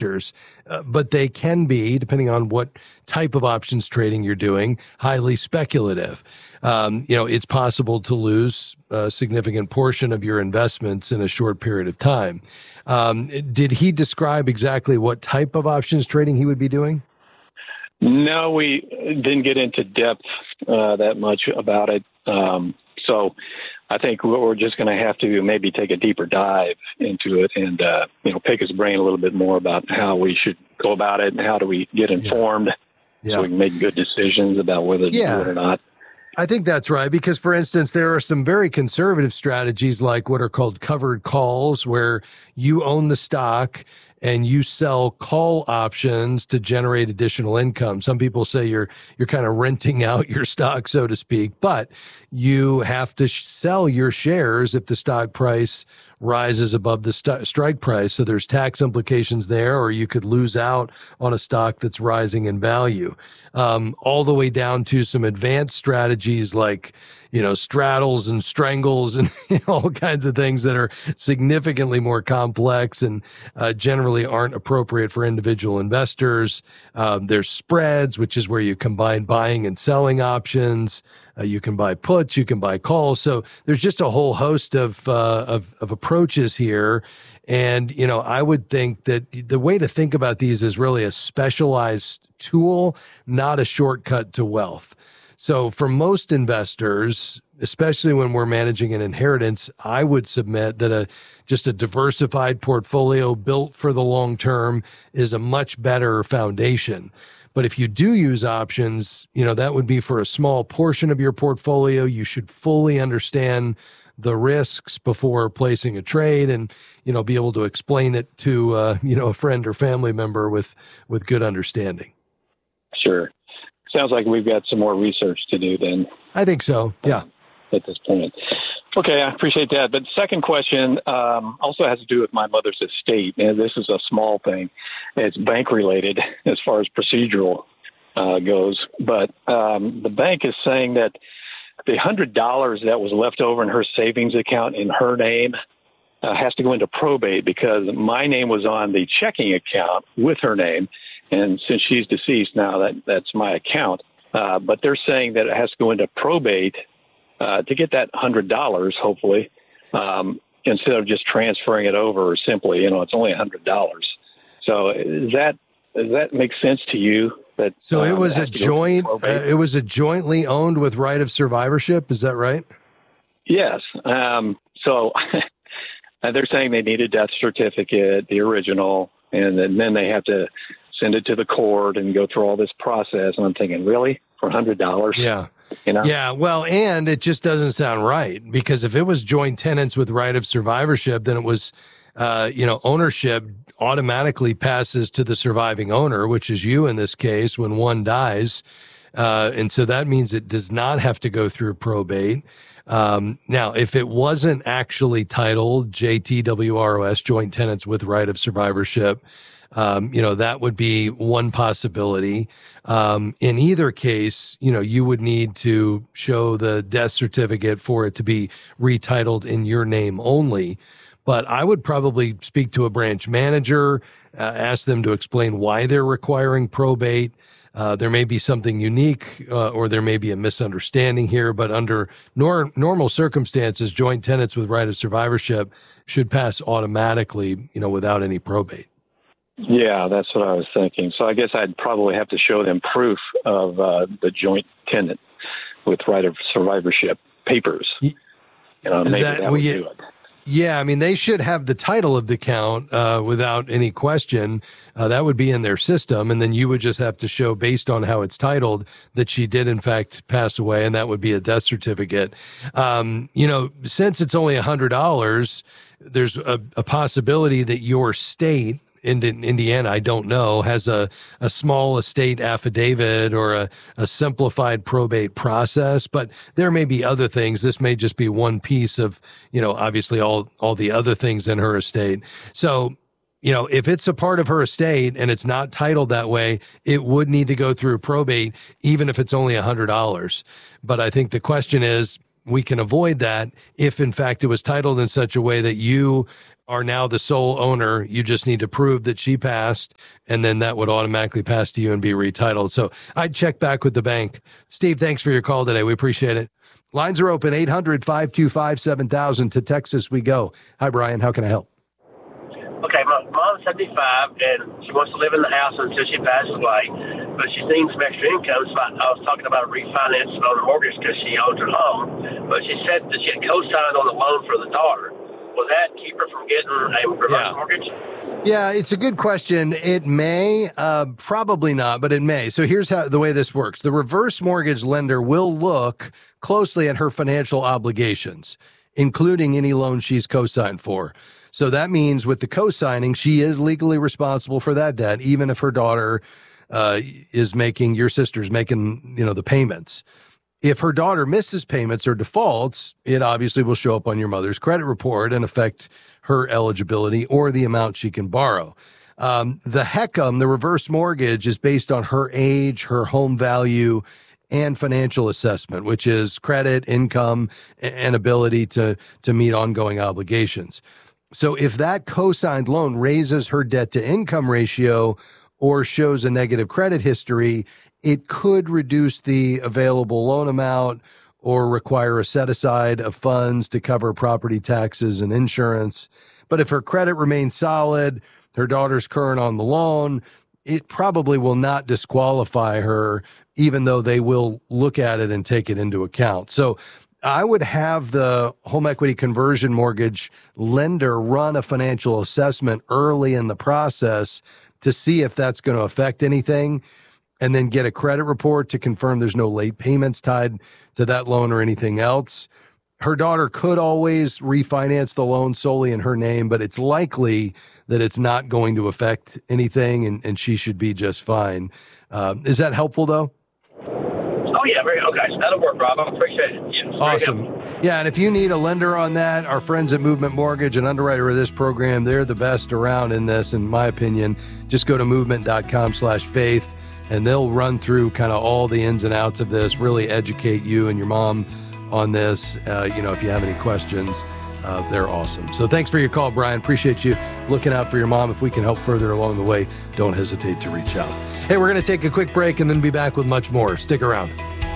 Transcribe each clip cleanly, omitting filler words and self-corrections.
factors, but they can be, depending on what type of options trading you're doing, highly speculative. It's possible to lose a significant portion of your investments in a short period of time. Did he describe exactly what type of options trading he would be doing? No, we didn't get into depth that much about it. So I think we're just going to have to maybe take a deeper dive into it and, pick his brain a little bit more about how we should go about it and how do we get informed so we can make good decisions about whether to do it or not. I think that's right, because, for instance, there are some very conservative strategies like what are called covered calls, where you own the stock and you sell call options to generate additional income. Some people say you're kind of renting out your stock, so to speak, but you have to sell your shares if the stock price rises above the strike price. So there's tax implications there, or you could lose out on a stock that's rising in value. All the way down to some advanced strategies like, straddles and strangles and all kinds of things that are significantly more complex and generally aren't appropriate for individual investors. There's spreads, which is where you combine buying and selling options. You can buy puts, you can buy calls. So there's just a whole host of approaches here. And, I would think that the way to think about these is really a specialized tool, not a shortcut to wealth. So for most investors, especially when we're managing an inheritance, I would submit that just a diversified portfolio built for the long term is a much better foundation. But if you do use options, that would be for a small portion of your portfolio. You should fully understand the risks before placing a trade and, be able to explain it to, a friend or family member with good understanding. Sure. Sounds like we've got some more research to do then. I think so. Yeah. At this point. Okay. I appreciate that. But second question also has to do with my mother's estate. And this is a small thing. It's bank related as far as procedural goes. But the bank is saying that the $100 that was left over in her savings account in her name has to go into probate because my name was on the checking account with her name. And since she's deceased now, that's my account. But they're saying that it has to go into probate to get that $100, hopefully, instead of just transferring it over simply. It's only $100. So does that make sense to you? So it was a joint. It was a jointly owned with right of survivorship. Is that right? Yes. So they're saying they need a death certificate, the original, and then they have to send it to the court and go through all this process. And I'm thinking, really? For $100? Yeah. Yeah. Well, and it just doesn't sound right, because if it was joint tenants with right of survivorship, then it was, ownership automatically passes to the surviving owner, which is you in this case, when one dies. And so that means it does not have to go through probate. Now, if it wasn't actually titled JTWROS, joint tenants with right of survivorship, that would be one possibility. In either case, you would need to show the death certificate for it to be retitled in your name only. But I would probably speak to a branch manager, ask them to explain why they're requiring probate. There may be something unique, or there may be a misunderstanding here, but under normal circumstances, joint tenants with right of survivorship should pass automatically, without any probate. Yeah, that's what I was thinking. So I guess I'd probably have to show them proof of the joint tenant with right of survivorship papers. Maybe that would do it. Yeah, I mean, they should have the title of the account without any question. That would be in their system, and then you would just have to show, based on how it's titled, that she did in fact pass away, and that would be a death certificate. Since it's only $100, there's a possibility that your state, in Indiana, I don't know, has a small estate affidavit or a simplified probate process, but there may be other things. This may just be one piece of, obviously all the other things in her estate. So, if it's a part of her estate and it's not titled that way, it would need to go through probate, even if it's only $100. But I think the question is, we can avoid that if in fact it was titled in such a way that you are now the sole owner. You just need to prove that she passed, and then that would automatically pass to you and be retitled. So I'd check back with the bank. Steve, thanks for your call today. We appreciate it. Lines are open, 800-525-7000. To Texas we go. Hi, Brian. How can I help? Okay, my mom's 75, and she wants to live in the house until she passes away, but she's needing some extra income, so I was talking about refinancing on her mortgage because she owns her home, but she said that she had co-signed on the loan for the daughter. Will that keep her from getting a reverse mortgage? Yeah, it's a good question. It may, probably not, but it may. So here's how the way this works. The reverse mortgage lender will look closely at her financial obligations, including any loan she's co-signed for. So that means with the co-signing, she is legally responsible for that debt, even if her daughter is making, your sister's making, the payments. If her daughter misses payments or defaults, it obviously will show up on your mother's credit report and affect her eligibility or the amount she can borrow. The HECM, the reverse mortgage, is based on her age, her home value, and financial assessment, which is credit, income, and ability to meet ongoing obligations. So if that co-signed loan raises her debt to income ratio or shows a negative credit history, it could reduce the available loan amount or require a set aside of funds to cover property taxes and insurance. But if her credit remains solid, her daughter's current on the loan, it probably will not disqualify her, even though they will look at it and take it into account. So I would have the home equity conversion mortgage lender run a financial assessment early in the process to see if that's going to affect anything, and then get a credit report to confirm there's no late payments tied to that loan or anything else. Her daughter could always refinance the loan solely in her name, but it's likely that it's not going to affect anything, and she should be just fine. Is that helpful, though? Oh, yeah. Okay. That'll work, Rob. I appreciate it. Yes, awesome. Yeah, and if you need a lender on that, our friends at Movement Mortgage, an underwriter of this program, they're the best around in this, in my opinion. Just go to movement.com/faith. And they'll run through kind of all the ins and outs of this, really educate you and your mom on this. If you have any questions, they're awesome. So thanks for your call, Brian. Appreciate you looking out for your mom. If we can help further along the way, don't hesitate to reach out. Hey, we're going to take a quick break and then be back with much more. Stick around.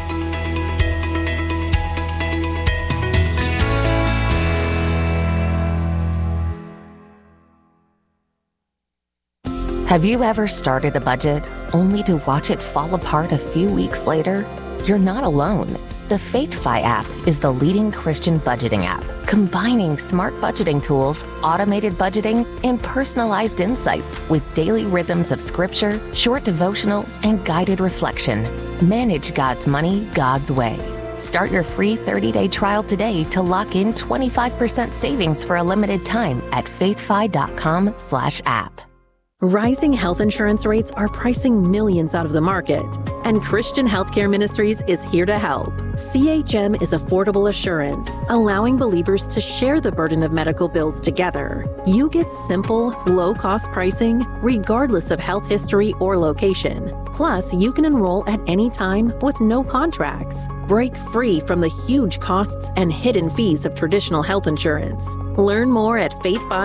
Have you ever started a budget only to watch it fall apart a few weeks later? You're not alone. The FaithFi app is the leading Christian budgeting app, combining smart budgeting tools, automated budgeting, and personalized insights with daily rhythms of scripture, short devotionals, and guided reflection. Manage God's money God's way. Start your free 30-day trial today to lock in 25% savings for a limited time at faithfi.com/app. Rising health insurance rates are pricing millions out of the market, and Christian Healthcare Ministries is here to help. CHM is affordable assurance, allowing believers to share the burden of medical bills together. You get simple, low-cost pricing, regardless of health history or location. Plus, you can enroll at any time with no contracts. Break free from the huge costs and hidden fees of traditional health insurance. Learn more at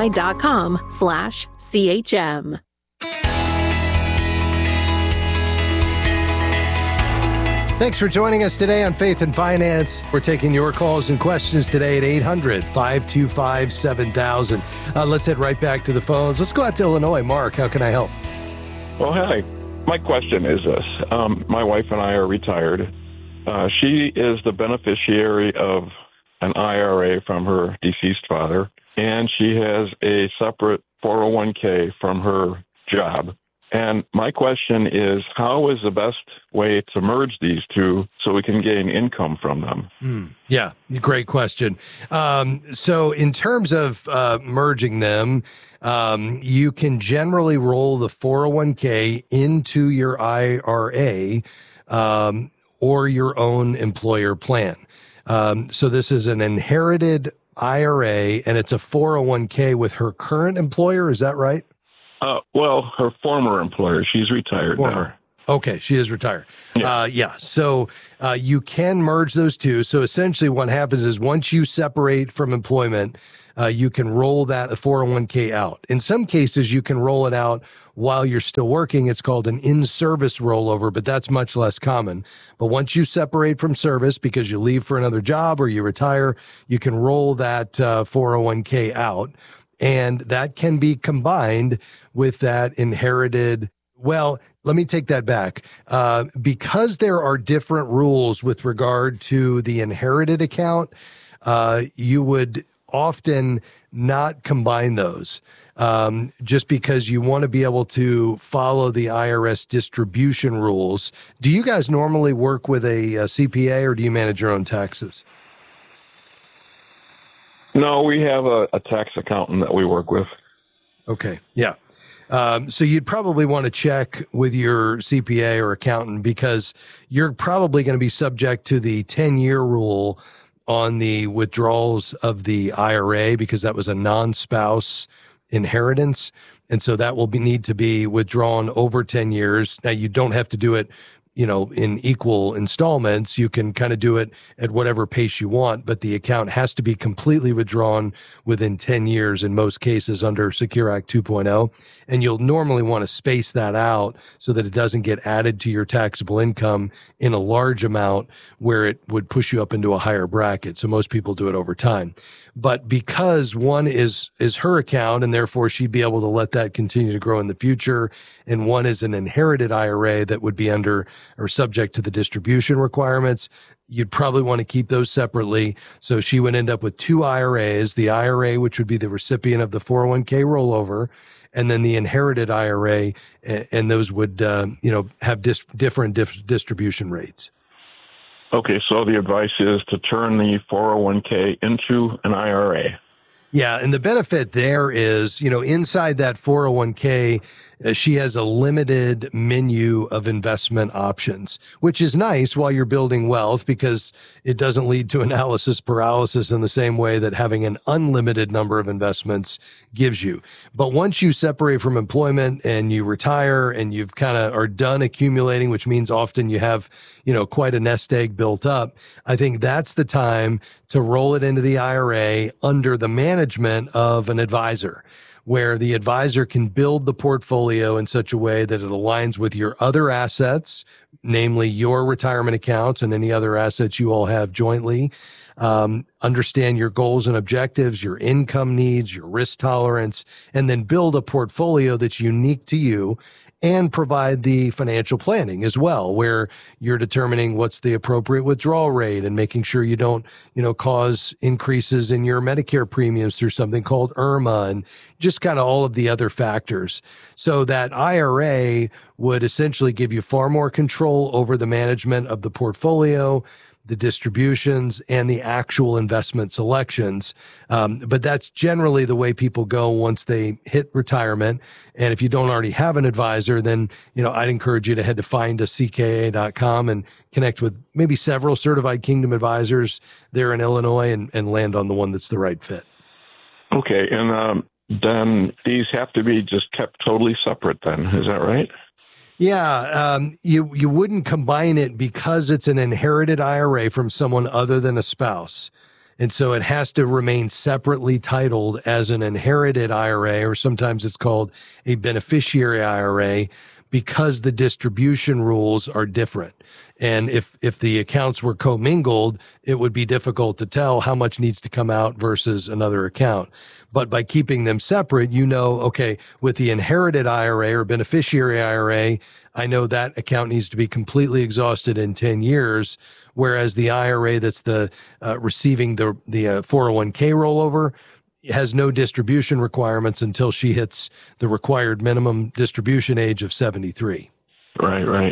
faithfi.com/CHM. Thanks for joining us today on Faith and Finance. We're taking your calls and questions today at 800-525-7000. Let's head right back to the phones. Let's go out to Illinois. Mark, how can I help? Well, hi. My question is this. My wife and I are retired. She is the beneficiary of an IRA from her deceased father, and she has a separate 401k from her job. And my question is, how is the best way to merge these two so we can gain income from them? Yeah, great question. So in terms of merging them, you can generally roll the 401k into your IRA or your own employer plan. So this is an inherited IRA, and it's a 401k with her current employer. Is that right? Well, her former employer. She's retired now. Okay, she is retired. Yeah. So you can merge those two. So essentially what happens is once you separate from employment, you can roll that 401k out. In some cases, you can roll it out while you're still working. It's called an in-service rollover, but that's much less common. But once you separate from service because you leave for another job or you retire, you can roll that 401k out. And that can be combined with that inherited. Well, let me take that back. Because there are different rules with regard to the inherited account, you would often not combine those just because you want to be able to follow the IRS distribution rules. Do you guys normally work with a CPA or do you manage your own taxes? No, we have a tax accountant that we work with. Okay. Yeah. So you'd probably want to check with your CPA or accountant because you're probably going to be subject to the 10-year rule on the withdrawals of the IRA because that was a non-spouse inheritance. And so that will need to be withdrawn over 10 years. Now you don't have to do it, in equal installments. You can kind of do it at whatever pace you want, but the account has to be completely withdrawn within 10 years in most cases under Secure Act 2.0. And you'll normally want to space that out so that it doesn't get added to your taxable income in a large amount where it would push you up into a higher bracket. So most people do it over time. But because one is her account and therefore she'd be able to let that continue to grow in the future, and one is an inherited IRA that would be under or subject to the distribution requirements, you'd probably want to keep those separately. So she would end up with two IRAs, the IRA, which would be the recipient of the 401k rollover, and then the inherited IRA, and those would, have different distribution rates. Okay, so the advice is to turn the 401k into an IRA. Yeah, and the benefit there is, inside that 401k, she has a limited menu of investment options, which is nice while you're building wealth because it doesn't lead to analysis paralysis in the same way that having an unlimited number of investments gives you. But once you separate from employment and you retire and you've kind of are done accumulating, which means often you have, quite a nest egg built up, I think that's the time to roll it into the IRA under the management of an advisor, where the advisor can build the portfolio in such a way that it aligns with your other assets, namely your retirement accounts and any other assets you all have jointly. Understand your goals and objectives, your income needs, your risk tolerance, and then build a portfolio that's unique to you and provide the financial planning as well, where you're determining what's the appropriate withdrawal rate and making sure you don't, cause increases in your Medicare premiums through something called IRMA and just kind of all of the other factors. So that IRA would essentially give you far more control over the management of the portfolio, the distributions, and the actual investment selections. But that's generally the way people go once they hit retirement. And if you don't already have an advisor, then, I'd encourage you to head to findacka.com and connect with maybe several certified Kingdom advisors there in Illinois and land on the one that's the right fit. Okay. And then these have to be just kept totally separate then. Is that right? Yeah, you wouldn't combine it because it's an inherited IRA from someone other than a spouse. And so it has to remain separately titled as an inherited IRA, or sometimes it's called a beneficiary IRA, because the distribution rules are different. And if the accounts were commingled, it would be difficult to tell how much needs to come out versus another account. But by keeping them separate, okay, with the inherited IRA or beneficiary IRA, I know that account needs to be completely exhausted in 10 years, whereas the IRA that's the receiving the 401k rollover has no distribution requirements until she hits the required minimum distribution age of 73. Right.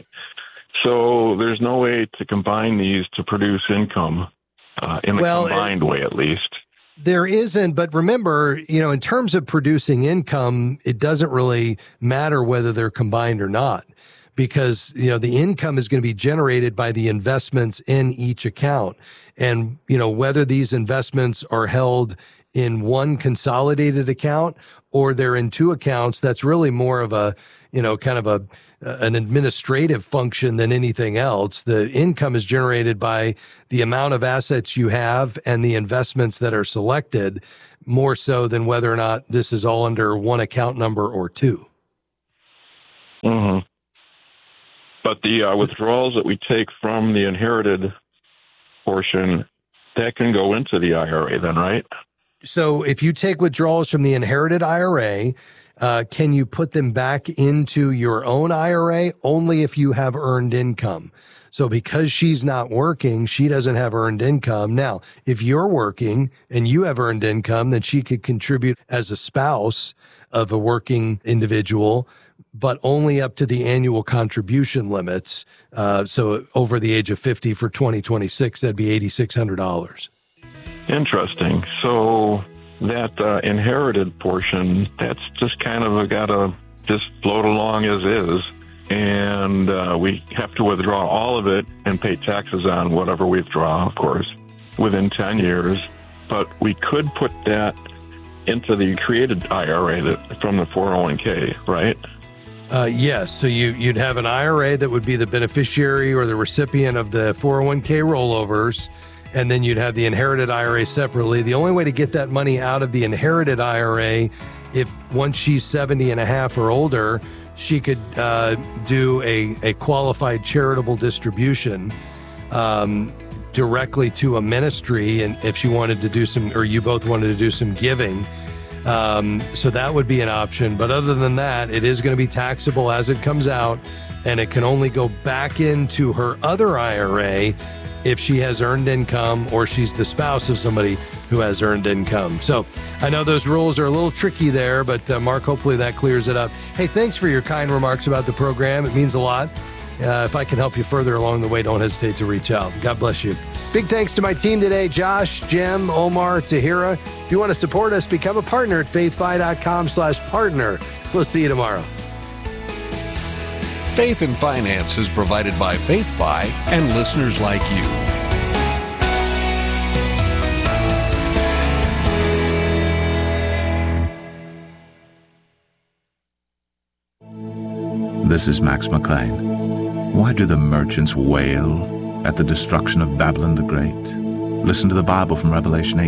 So there's no way to combine these to produce income in a combined way, at least. There isn't, but remember, in terms of producing income, it doesn't really matter whether they're combined or not, because, the income is going to be generated by the investments in each account. And, whether these investments are held in one consolidated account or they're in two accounts, that's really more of a kind of an administrative function than anything else. The income is generated by the amount of assets you have and the investments that are selected, more so than whether or not this is all under one account number or two. Mm-hmm. But the withdrawals that we take from the inherited portion, that can go into the IRA then, right? So if you take withdrawals from the inherited IRA, can you put them back into your own IRA? Only if you have earned income. So because she's not working, she doesn't have earned income. Now, if you're working and you have earned income, then she could contribute as a spouse of a working individual, but only up to the annual contribution limits. So over the age of 50 for 2026, that'd be $8,600. Interesting. So that inherited portion, that's just kind of got to just float along as is. And we have to withdraw all of it and pay taxes on whatever we withdraw, of course, within 10 years. But we could put that into the created IRA from the 401k, right? Yes. So you'd have an IRA that would be the beneficiary or the recipient of the 401k rollovers, and then you'd have the inherited IRA separately. The only way to get that money out of the inherited IRA, if once she's 70 and a half or older, she could do a qualified charitable distribution directly to a ministry, and if she wanted to do some, or you both wanted to do some giving. So that would be an option. But other than that, it is going to be taxable as it comes out, and it can only go back into her other IRA if she has earned income or she's the spouse of somebody who has earned income. So I know those rules are a little tricky there, but Mark, hopefully that clears it up. Hey, thanks for your kind remarks about the program. It means a lot. If I can help you further along the way, don't hesitate to reach out. God bless you. Big thanks to my team today, Josh, Jim, Omar, Tahira. If you want to support us, become a partner at faithfi.com/partner. We'll see you tomorrow. Faith and Finance is provided by FaithFi and listeners like you. This is Max McLean. Why do the merchants wail at the destruction of Babylon the Great? Listen to the Bible from Revelation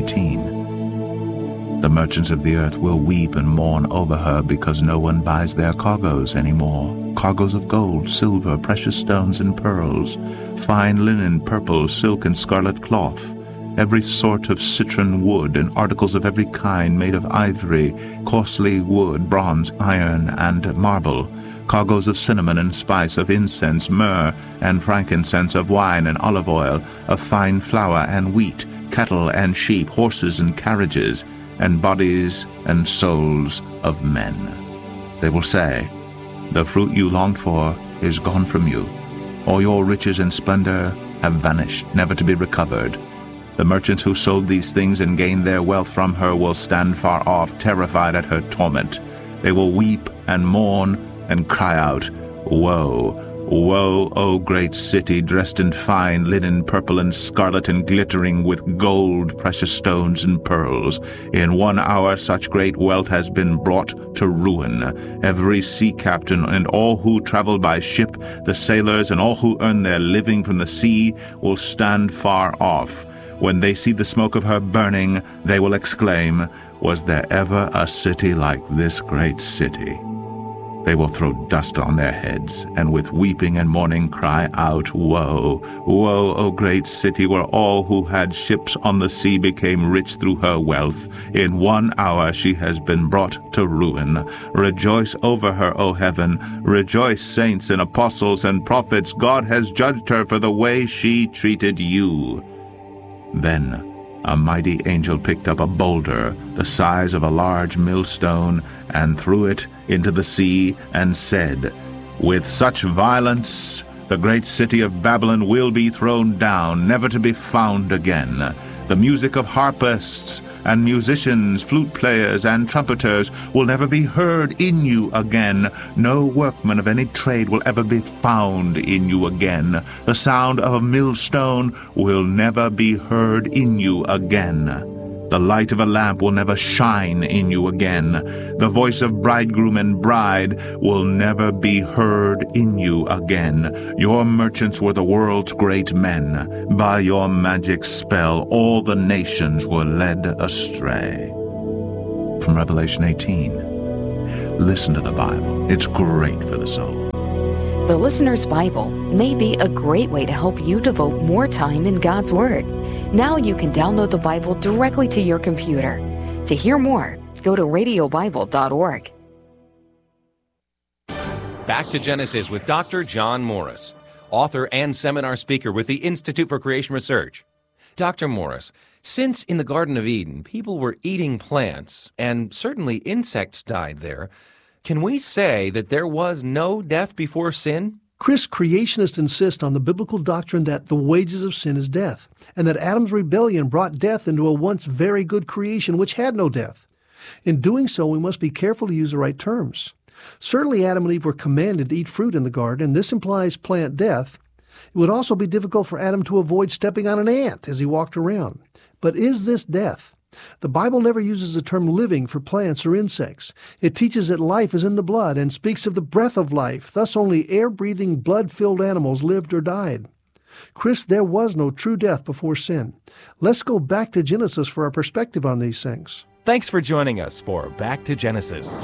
18. The merchants of the earth will weep and mourn over her because no one buys their cargoes anymore. Cargoes of gold, silver, precious stones and pearls, fine linen, purple, silk and scarlet cloth, every sort of citron wood, and articles of every kind made of ivory, costly wood, bronze, iron, and marble, cargoes of cinnamon and spice, of incense, myrrh, and frankincense, of wine and olive oil, of fine flour and wheat, cattle and sheep, horses and carriages, and bodies and souls of men. They will say, the fruit you longed for is gone from you. All your riches and splendor have vanished, never to be recovered. The merchants who sold these things and gained their wealth from her will stand far off, terrified at her torment. They will weep and mourn and cry out, Woe! Woe, O great city, dressed in fine linen, purple and scarlet, and glittering with gold, precious stones, and pearls. In 1 hour such great wealth has been brought to ruin. Every sea captain and all who travel by ship, the sailors and all who earn their living from the sea, will stand far off. When they see the smoke of her burning, they will exclaim, Was there ever a city like this great city? They will throw dust on their heads, and with weeping and mourning cry out, Woe! Woe, O great city, where all who had ships on the sea became rich through her wealth. In 1 hour she has been brought to ruin. Rejoice over her, O heaven. Rejoice, saints and apostles and prophets. God has judged her for the way she treated you. Then a mighty angel picked up a boulder the size of a large millstone and threw it into the sea and said, With such violence the great city of Babylon will be thrown down, never to be found again. The music of harpists and musicians, flute players and trumpeters will never be heard in you again. No workman of any trade will ever be found in you again. The sound of a millstone will never be heard in you again. The light of a lamp will never shine in you again. The voice of bridegroom and bride will never be heard in you again. Your merchants were the world's great men. By your magic spell, all the nations were led astray. From Revelation 18. Listen to the Bible. It's great for the soul. The Listener's Bible may be a great way to help you devote more time in God's Word. Now you can download the Bible directly to your computer. To hear more, go to radiobible.org. Back to Genesis with Dr. John Morris, author and seminar speaker with the Institute for Creation Research. Dr. Morris, since in the Garden of Eden people were eating plants and certainly insects died there, can we say that there was no death before sin? Chris, creationists insist on the biblical doctrine that the wages of sin is death, and that Adam's rebellion brought death into a once very good creation which had no death. In doing so, we must be careful to use the right terms. Certainly Adam and Eve were commanded to eat fruit in the garden, and this implies plant death. It would also be difficult for Adam to avoid stepping on an ant as he walked around. But is this death? The Bible never uses the term living for plants or insects. It teaches that life is in the blood and speaks of the breath of life. Thus only air-breathing, blood-filled animals lived or died. Chris, there was no true death before sin. Let's go back to Genesis for our perspective on these things. Thanks for joining us for Back to Genesis.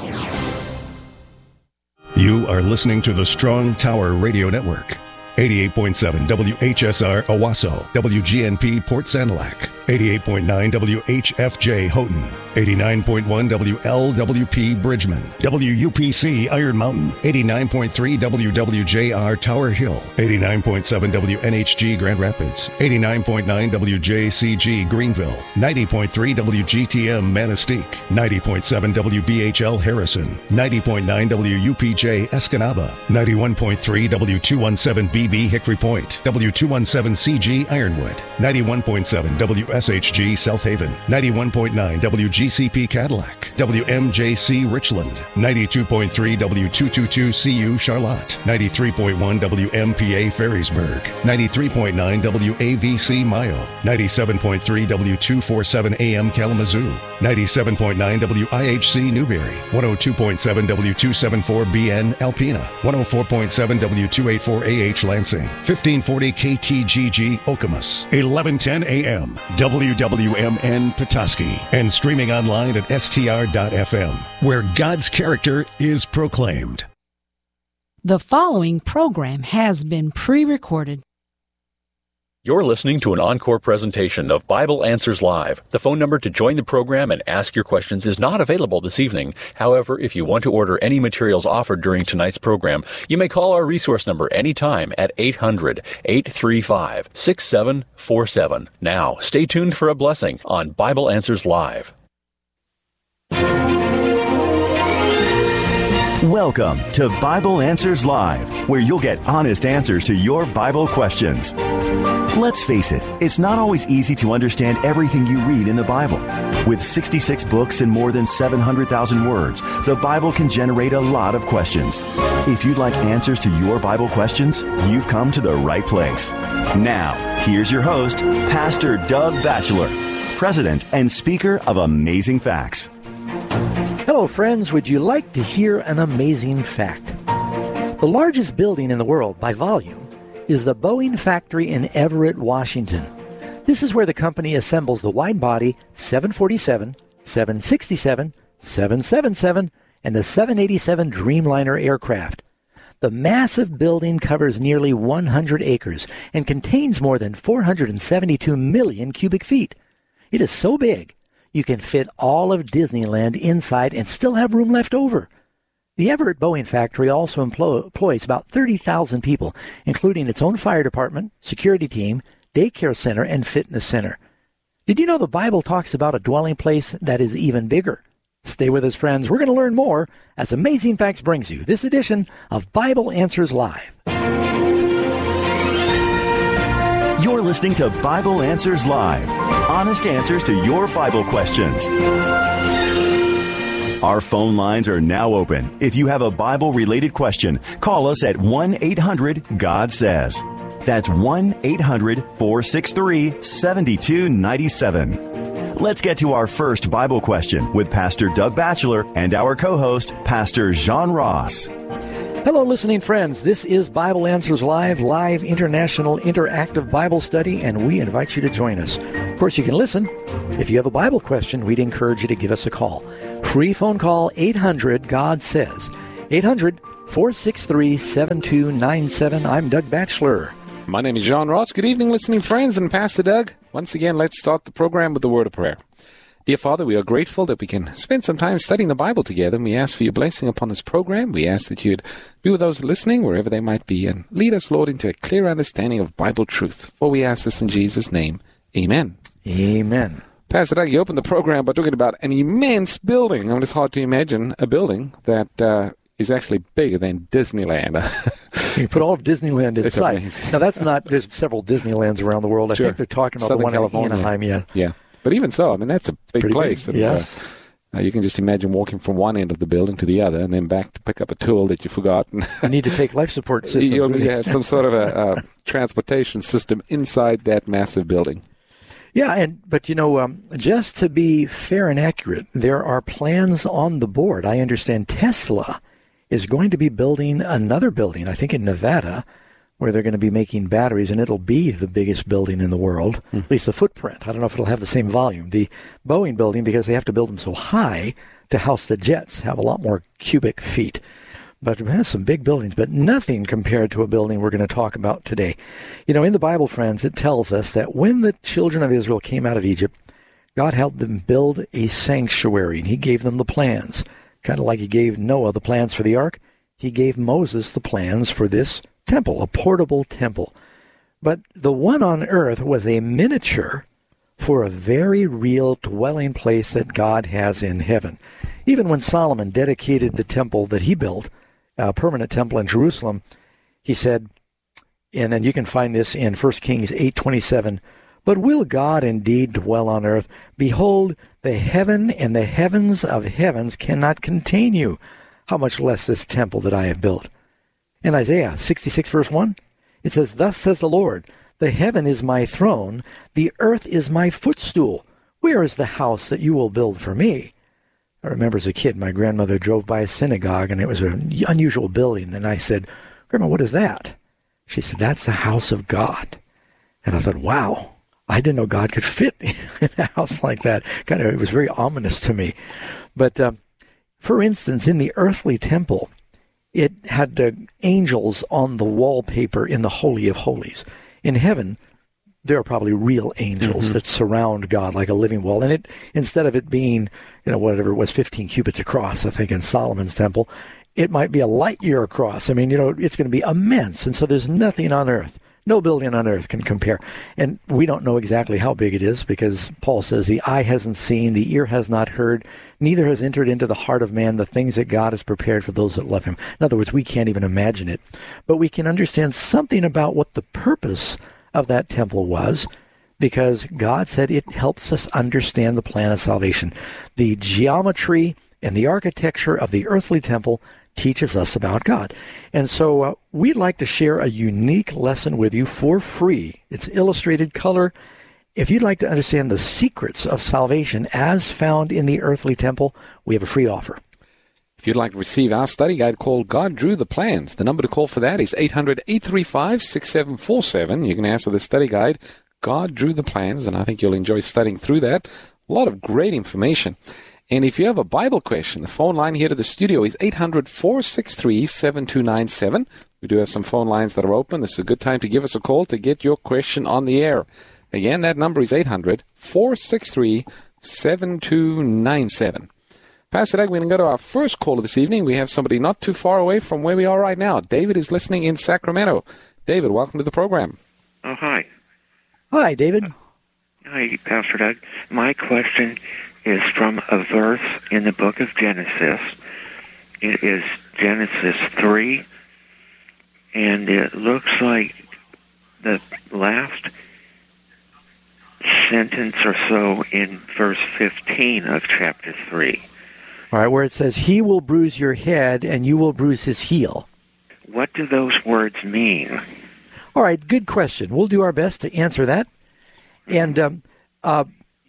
You are listening to the Strong Tower Radio Network. 88.7 WHSR Owasso, WGNP Port Sanilac, 88.9 WHFJ Houghton, 89.1 WLWP Bridgman, WUPC Iron Mountain, 89.3 WWJR Tower Hill, 89.7 WNHG Grand Rapids, 89.9 WJCG Greenville, 90.3 WGTM Manistee, 90.7 WBHL Harrison, 90.9 WUPJ Escanaba, 91.3 W217B Hickory Point, W217CG Ironwood, 91.7 WSHG South Haven, 91.9 WGCP Cadillac, WMJC Richland, 92.3 W222CU Charlotte, 93.1 WMPA Ferrysburg, 93.9 WAVC Mayo, 97.3 W247 AM Kalamazoo, 97.9 WIHC Newberry, 102.7 W274BN Alpena, 104.7 W284AH Lansing, 1540 KTGG Okemos, 1110 AM, WWMN Petoskey, and streaming online at str.fm, where God's character is proclaimed. The following program has been pre-recorded. You're listening to an encore presentation of Bible Answers Live. The phone number to join the program and ask your questions is not available this evening. However, if you want to order any materials offered during tonight's program, you may call our resource number anytime at 800-835-6747. Now, stay tuned for a blessing on Bible Answers Live. Welcome to Bible Answers Live, where you'll get honest answers to your Bible questions. Let's face it, it's not always easy to understand everything you read in the Bible. With 66 books and more than 700,000 words, the Bible can generate a lot of questions. If you'd like answers to your Bible questions, you've come to the right place. Now, here's your host, Pastor Doug Batchelor, President and Speaker of Amazing Facts. Hello, friends. Would you like to hear an amazing fact? The largest building in the world by volume is the Boeing factory in Everett, Washington. This is where the company assembles the wide-body 747, 767, 777, and the 787 Dreamliner aircraft. The massive building covers nearly 100 acres and contains more than 472 million cubic feet. It is so big, you can fit all of Disneyland inside and still have room left over. The Everett Boeing factory also employs about 30,000 people, including its own fire department, security team, daycare center, and fitness center. Did you know the Bible talks about a dwelling place that is even bigger? Stay with us, friends. We're going to learn more as Amazing Facts brings you this edition of Bible Answers Live. You're listening to Bible Answers Live. Honest answers to your Bible questions. Our phone lines are now open. If you have a Bible-related question, call us at 1-800-GOD-SAYS. That's 1-800-463-7297. Let's get to our first Bible question with Pastor Doug Batchelor and our co-host, Pastor John Ross. Hello, listening friends. This is Bible Answers Live international interactive Bible study, and we invite you to join us. Of course, you can listen. If you have a Bible question, we'd encourage you to give us a call. Free phone call, 800-GOD-SAYS. 800-463-7297. I'm Doug Batchelor. My name is John Ross. Good evening, listening friends, and Pastor Doug. Once again, let's start the program with the word of prayer. Dear Father, we are grateful that we can spend some time studying the Bible together, and we ask for your blessing upon this program. We ask that you'd be with those listening, wherever they might be, and lead us, Lord, into a clear understanding of Bible truth. For we ask this in Jesus' name. Amen. Amen. Pastor Doug, you opened the program by talking about an immense building. I mean, it's hard to imagine a building that is actually bigger than Disneyland. You put all of Disneyland inside. Now, that's not, there's several Disneylands around the world. I think they're talking about Southern the one California. in Anaheim, Yeah. But even so, I mean, that's a big place. Big, yes. And, you can just imagine walking from one end of the building to the other and then back to pick up a tool that you forgot. You need to take life support systems. You have some sort of a transportation system inside that massive building. Yeah, but just to be fair and accurate, there are plans on the board. I understand Tesla is going to be building another building, I think in Nevada, where they're going to be making batteries, and it'll be the biggest building in the world, at least the footprint. I don't know if it'll have the same volume. The Boeing building, because they have to build them so high to house the jets, have a lot more cubic feet. But it has some big buildings, but nothing compared to a building we're going to talk about today. In the Bible, friends, it tells us that when the children of Israel came out of Egypt, God helped them build a sanctuary, and he gave them the plans. Kind of like he gave Noah the plans for the ark, he gave Moses the plans for this temple, a portable temple. But the one on earth was a miniature for a very real dwelling place that God has in heaven. Even when Solomon dedicated the temple that he built, a permanent temple in Jerusalem, he said, and you can find this in 1 Kings 8:27, "But will God indeed dwell on earth? Behold, the heaven and the heavens of heavens cannot contain you. How much less this temple that I have built?" In Isaiah 66, verse 1, it says, "Thus says the Lord, the heaven is my throne, the earth is my footstool. Where is the house that you will build for me?" I remember as a kid, my grandmother drove by a synagogue, and it was an unusual building. And I said, "Grandma, what is that?" She said, "That's the house of God." And I thought, wow, I didn't know God could fit in a house like that. It was very ominous to me. But for instance, in the earthly temple, it had angels on the wallpaper in the Holy of Holies. In heaven, there are probably real angels that surround God like a living wall. And it, instead of it being, whatever it was, 15 cubits across, I think in Solomon's temple, it might be a light year across. I mean, it's going to be immense. And so there's nothing on earth. No building on earth can compare. And we don't know exactly how big it is, because Paul says the eye hasn't seen, the ear has not heard, neither has entered into the heart of man the things that God has prepared for those that love him. In other words, we can't even imagine it. But we can understand something about what the purpose of that temple was, because God said it helps us understand the plan of salvation. The geometry and the architecture of the earthly temple teaches us about God. And so we'd like to share a unique lesson with you for free. It's illustrated color. If you'd like to understand the secrets of salvation as found in the earthly temple, we have a free offer. If you'd like to receive our study guide called God Drew the Plans, the number to call for that is 800-835-6747. You can ask for the study guide, God Drew the Plans, and I think you'll enjoy studying through that. A lot of great information. And if you have a Bible question, the phone line here to the studio is 800-463-7297. We do have some phone lines that are open. This is a good time to give us a call to get your question on the air. Again, that number is 800-463-7297. Pastor Doug, we're going to go to our first caller this evening. We have somebody not too far away from where we are right now. David is listening in Sacramento. David, welcome to the program. Oh, hi. Hi, David. Hi, Pastor Doug. My question is from a verse in the book of Genesis. It is Genesis 3, and it looks like the last sentence or so in verse 15 of chapter 3. All right, where it says, "He will bruise your head and you will bruise his heel." What do those words mean? All right, good question. We'll do our best to answer that. And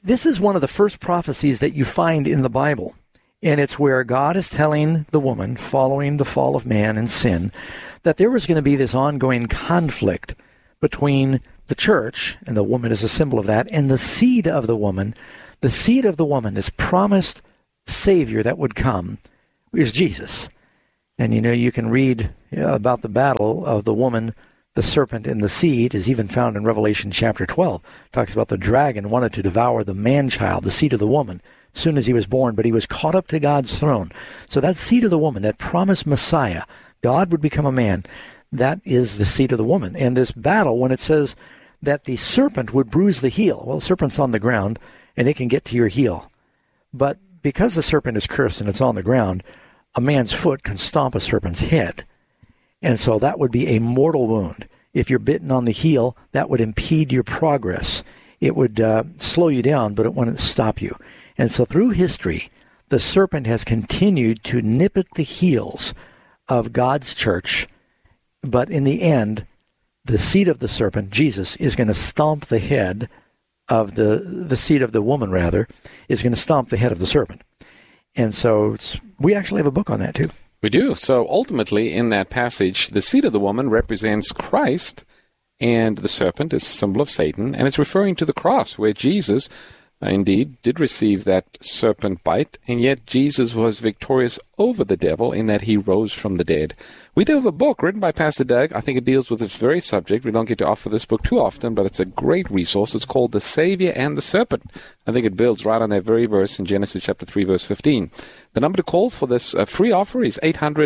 this is one of the first prophecies that you find in the Bible. And it's where God is telling the woman, following the fall of man and sin, that there was going to be this ongoing conflict between the church, and the woman is a symbol of that, and the seed of the woman. The seed of the woman, this promised Savior that would come, is Jesus. And you can read about the battle of the woman, the serpent, and the seed, is even found in Revelation chapter 12. It talks about the dragon wanted to devour the man-child, the seed of the woman, as soon as he was born, but he was caught up to God's throne. So that seed of the woman, that promised Messiah, God would become a man, that is the seed of the woman. And this battle, when it says that the serpent would bruise the heel, well, the serpent's on the ground, and it can get to your heel. But because the serpent is cursed and it's on the ground, a man's foot can stomp a serpent's head. And so that would be a mortal wound. If you're bitten on the heel, that would impede your progress. It would slow you down, but it wouldn't stop you. And so through history, the serpent has continued to nip at the heels of God's church. But in the end, the seed of the serpent, Jesus, is going to stomp the head of the seed of the woman, rather, is going to stomp the head of the serpent. And so we actually have a book on that, too. We do. So ultimately, in that passage, the seed of the woman represents Christ, and the serpent is a symbol of Satan, and it's referring to the cross, where Jesus indeed did receive that serpent bite, and yet Jesus was victorious over the devil in that he rose from the dead. We do have a book written by Pastor Doug. I think it deals with this very subject. We don't get to offer this book too often, but it's a great resource. It's called The Savior and the Serpent. I think it builds right on that very verse in Genesis chapter 3, verse 15. The number to call for this free offer is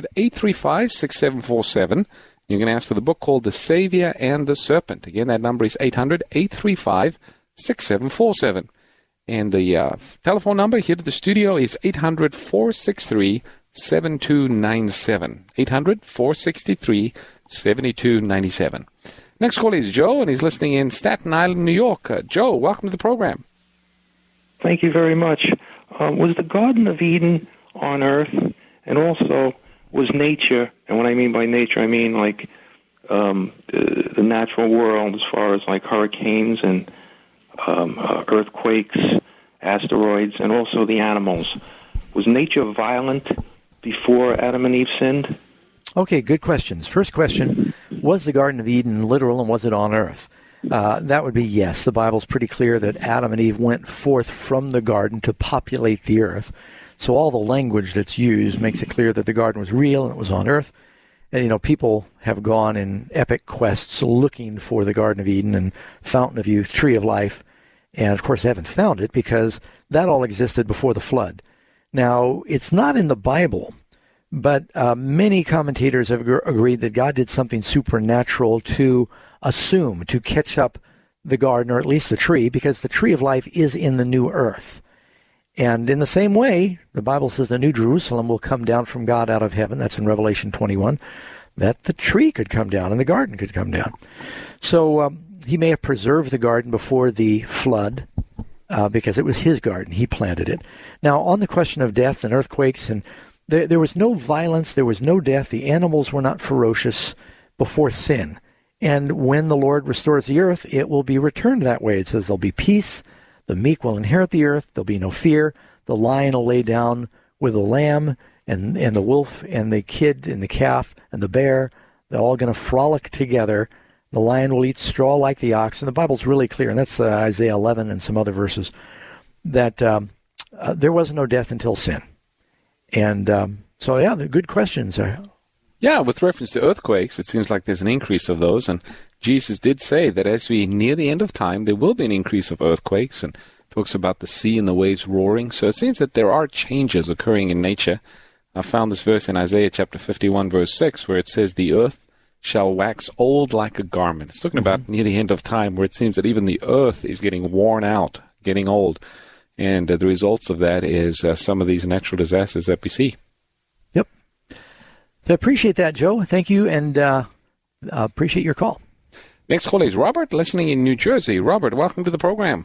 800-835-6747. You can ask for the book called The Savior and the Serpent. Again, that number is 800-835-6747. And the telephone number here to the studio is 800-463-7297. 800-463-7297. Next call is Joe, and he's listening in Staten Island, New York. Joe, welcome to the program. Thank you very much. Was the Garden of Eden on Earth, and also was nature, and what I mean by nature, I mean like the natural world as far as like hurricanes and earthquakes, asteroids, and also the animals. Was nature violent before Adam and Eve sinned? Okay, good questions. First question, was the Garden of Eden literal, and was it on earth? That would be yes. The Bible's pretty clear that Adam and Eve went forth from the garden to populate the earth. So all the language that's used makes it clear that the garden was real and it was on earth. And, people have gone in epic quests looking for the Garden of Eden and Fountain of Youth, Tree of Life. And, of course, they haven't found it because that all existed before the flood. Now, it's not in the Bible, but many commentators have agreed that God did something supernatural to assume, to catch up the garden, or at least the tree, because the Tree of Life is in the new earth. And in the same way, the Bible says the New Jerusalem will come down from God out of heaven. That's in Revelation 21, that the tree could come down and the garden could come down. So he may have preserved the garden before the flood because it was his garden. He planted it. Now, on the question of death and earthquakes, and there was no violence, there was no death. The animals were not ferocious before sin. And when the Lord restores the earth, it will be returned that way. It says there'll be peace. The meek will inherit the earth. There'll be no fear. The lion will lay down with the lamb, and the wolf and the kid and the calf and the bear. They're all going to frolic together. The lion will eat straw like the ox. And the Bible's really clear, and that's Isaiah 11 and some other verses, that there was no death until sin. And so, yeah, they're good questions. Yeah, with reference to earthquakes, it seems like there's an increase of those. And Jesus did say that as we near the end of time, there will be an increase of earthquakes, and talks about the sea and the waves roaring. So it seems that there are changes occurring in nature. I found this verse in Isaiah chapter 51, verse 6, where it says, the earth shall wax old like a garment. It's talking about near the end of time, where it seems that even the earth is getting worn out, getting old. And the results of that is some of these natural disasters that we see. Yep. So I appreciate that, Joe. Thank you, and appreciate your call. Next call is Robert, listening in New Jersey. Robert, welcome to the program.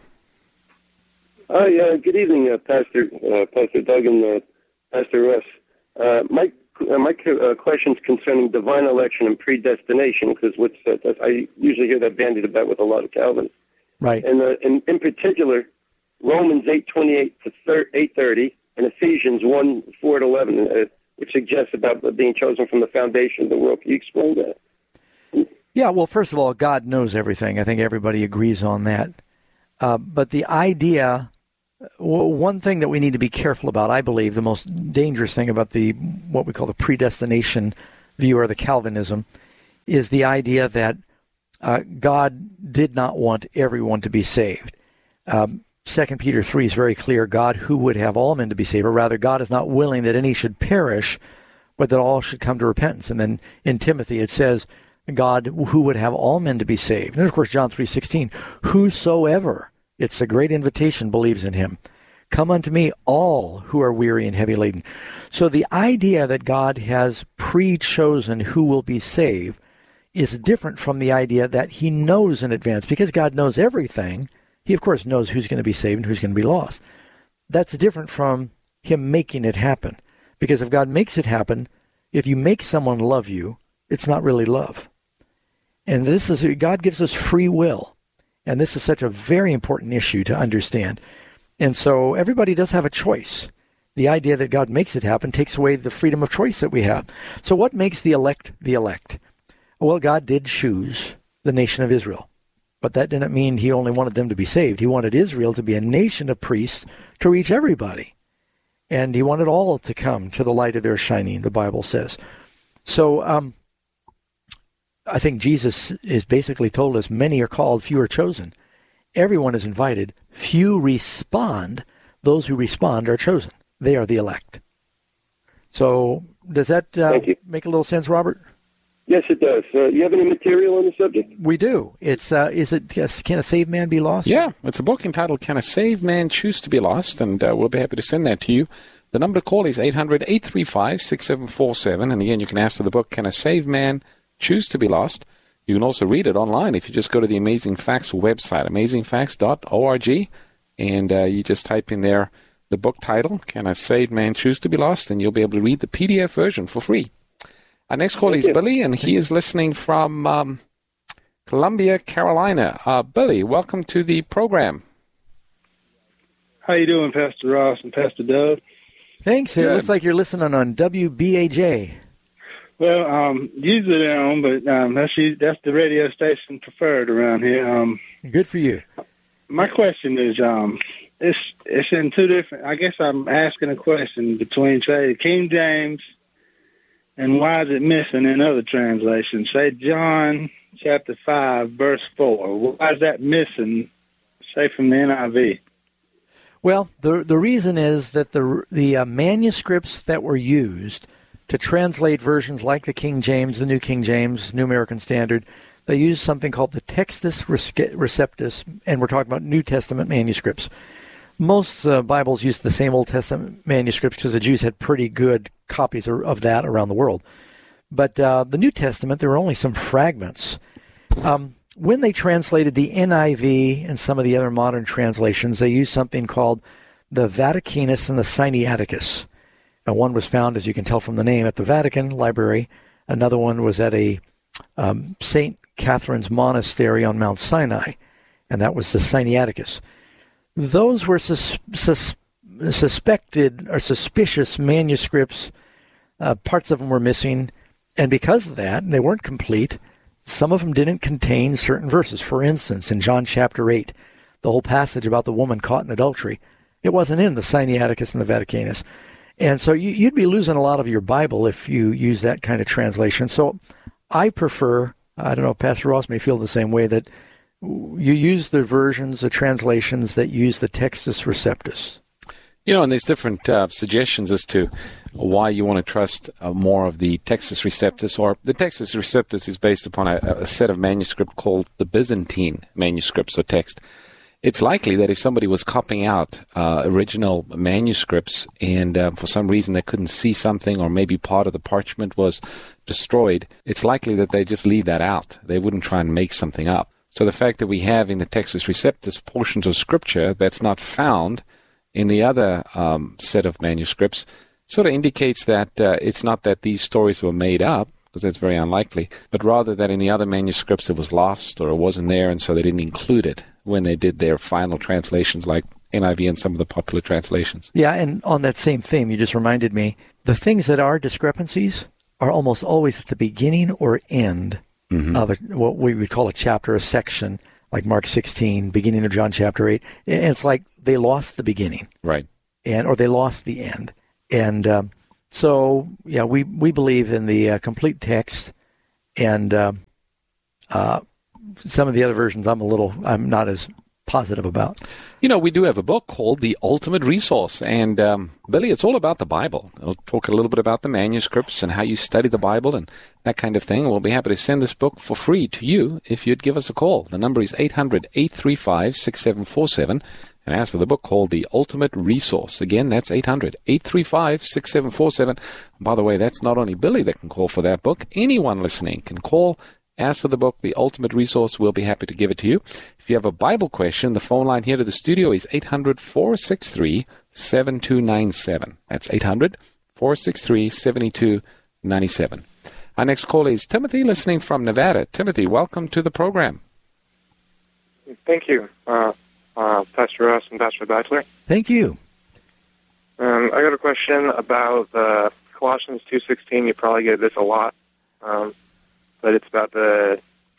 Hi, good evening, Pastor Doug and Pastor Russ. My question's concerning divine election and predestination, because I usually hear that bandied about with a lot of Calvinists. Right. And in particular, Romans 8:28 to 8:30, and Ephesians 1:4-11, which suggests about being chosen from the foundation of the world. Can you explain that? Yeah, well, first of all, God knows everything. I think everybody agrees on that. But the idea, one thing that we need to be careful about, I believe, the most dangerous thing about what we call the predestination view or the Calvinism, is the idea that God did not want everyone to be saved. 2 Peter 3 is very clear, God who would have all men to be saved, or rather God is not willing that any should perish, but that all should come to repentance. And then in Timothy it says, God who would have all men to be saved. And of course John 3:16, whosoever, it's a great invitation, believes in him. Come unto me, all who are weary and heavy laden. So the idea that God has pre-chosen who will be saved is different from the idea that he knows in advance. Because God knows everything, he of course knows who's going to be saved and who's going to be lost. That's different from him making it happen. Because if God makes it happen, if you make someone love you, it's not really love. And this is, God gives us free will. And this is such a very important issue to understand. And so everybody does have a choice. The idea that God makes it happen takes away the freedom of choice that we have. So what makes the elect the elect? Well, God did choose the nation of Israel. But that didn't mean he only wanted them to be saved. He wanted Israel to be a nation of priests to reach everybody. And he wanted all to come to the light of their shining, the Bible says. So I think Jesus is basically told us, many are called, few are chosen. Everyone is invited. Few respond. Those who respond are chosen. They are the elect. So does that make a little sense, Robert? Yes, it does. You have any material on the subject? We do. It's Can a Saved Man Be Lost? Yeah, it's a book entitled Can a Saved Man Choose to Be Lost? And we'll be happy to send that to you. The number to call is 800-835-6747. And again, you can ask for the book, Can a Saved Man Choose to Be Lost? You can also read it online if you just go to the Amazing Facts website, amazingfacts.org, and you just type in there the book title, Can a Saved Man Choose to Be Lost? And you'll be able to read the PDF version for free. Our next call is Billy, and he is listening from Columbia, Carolina. Billy, welcome to the program. How you doing, Pastor Ross and Pastor Doug? Thanks. Good. It looks like you're listening on WBAJ. Well, usually they're on, but that's the radio station preferred around here. Good for you. My question is, it's in two different. I guess I'm asking a question between, say, the King James, and why is it missing in other translations? Say John chapter 5, verse 4. Why is that missing, say, from the NIV? Well, the reason is that the manuscripts that were used to translate versions like the King James, the New King James, New American Standard, they used something called the Textus Receptus, and we're talking about New Testament manuscripts. Most Bibles use the same Old Testament manuscripts because the Jews had pretty good copies of that around the world. But the New Testament, there were only some fragments. When they translated the NIV and some of the other modern translations, they used something called the Vaticanus and the Sinaiticus. And one was found, as you can tell from the name, at the Vatican Library. Another one was at a St. Catherine's Monastery on Mount Sinai, and that was the Sinaiticus. Those were suspected or suspicious manuscripts. Parts of them were missing, and because of that, they weren't complete. Some of them didn't contain certain verses. For instance, in John chapter 8, the whole passage about the woman caught in adultery, it wasn't in the Sinaiticus and the Vaticanus. And so you'd be losing a lot of your Bible if you use that kind of translation. So I prefer, I don't know if Pastor Ross may feel the same way, that you use the versions, the translations that use the Textus Receptus. You know, and there's different suggestions as to why you want to trust more of the Textus Receptus, or the Textus Receptus is based upon a set of manuscript called the Byzantine manuscripts or text. It's likely that if somebody was copying out original manuscripts and for some reason they couldn't see something, or maybe part of the parchment was destroyed, it's likely that they just leave that out. They wouldn't try and make something up. So the fact that we have in the Textus Receptus portions of Scripture that's not found in the other set of manuscripts sort of indicates that it's not that these stories were made up, because that's very unlikely, but rather that in the other manuscripts it was lost or it wasn't there, and so they didn't include it. when they did their final translations, like NIV and some of the popular translations. Yeah, and on that same theme, you just reminded me, the things that are discrepancies are almost always at the beginning or end of what we would call a chapter, a section, like Mark 16, beginning of John chapter 8. And it's like they lost the beginning. Right. Or they lost the end. And so, yeah, we believe in the complete text, and some of the other versions I'm not as positive about. You know, we do have a book called The Ultimate Resource, and Billy, it's all about the Bible. I'll talk a little bit about the manuscripts and how you study the Bible and that kind of thing. We'll be happy to send this book for free to you if you'd give us a call. The number is 800-835-6747, and ask for the book called The Ultimate Resource. Again, that's 800-835-6747. By the way, that's not only Billy that can call for that book. Anyone listening can call. Ask for the book, The Ultimate Resource. We'll be happy to give it to you. If you have a Bible question, the phone line here to the studio is 800-463-7297. That's 800-463-7297. Our next caller is Timothy, listening from Nevada. Timothy, welcome to the program. Thank you, Pastor Ross and Pastor Batchelor. Thank you. I got a question about Colossians 2:16. You probably get this a lot. But it's about I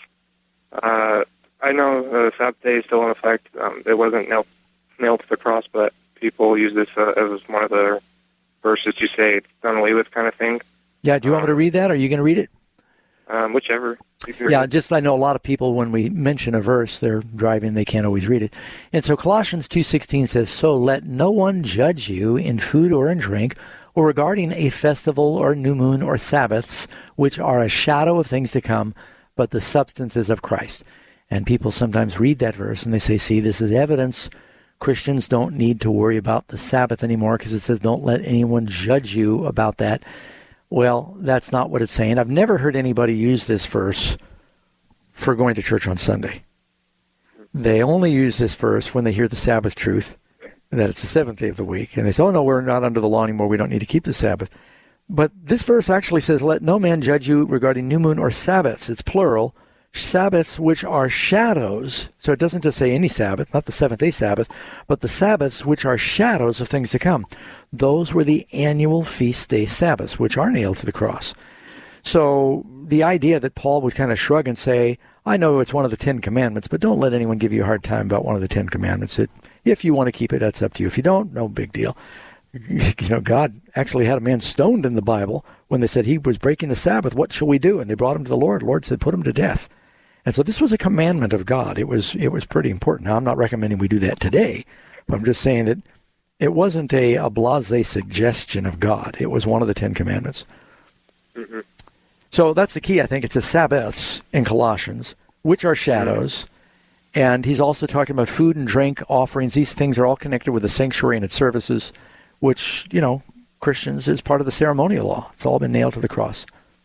know the Sabbath day is still in effect. It wasn't nailed to the cross, but people use this as one of the verses to say it's done away with kind of thing. Yeah, do you want me to read that? Are you going to read it? Whichever. Yeah, I know a lot of people, when we mention a verse, they're driving, they can't always read it. And so Colossians 2:16 says, "So let no one judge you in food or in drink, or regarding a festival or new moon or Sabbaths, which are a shadow of things to come, but the substance is of Christ." And people sometimes read that verse and they say, see, this is evidence Christians don't need to worry about the Sabbath anymore because it says don't let anyone judge you about that. Well, that's not what it's saying. I've never heard anybody use this verse for going to church on Sunday. They only use this verse when they hear the Sabbath truth, that it's the seventh day of the week. And they say, oh, no, we're not under the law anymore. We don't need to keep the Sabbath. But this verse actually says, let no man judge you regarding new moon or Sabbaths. It's plural. Sabbaths which are shadows. So it doesn't just say any Sabbath, not the seventh-day Sabbath, but the Sabbaths which are shadows of things to come. Those were the annual feast day Sabbaths, which are nailed to the cross. So the idea that Paul would kind of shrug and say, I know it's one of the Ten Commandments, but don't let anyone give you a hard time about one of the Ten Commandments. If you want to keep it, that's up to you. If you don't, no big deal. You know, God actually had a man stoned in the Bible when they said he was breaking the Sabbath. What shall we do? And they brought him to the Lord. The Lord said, put him to death. And so this was a commandment of God. It was pretty important. Now, I'm not recommending we do that today, but I'm just saying that it wasn't a blasé suggestion of God. It was one of the Ten Commandments. Mm-hmm. So that's the key, I think. It's the Sabbaths in Colossians, which are shadows. And he's also talking about food and drink offerings. These things are all connected with the sanctuary and its services, which, you know, Christians is part of the ceremonial law. It's all been nailed to the cross.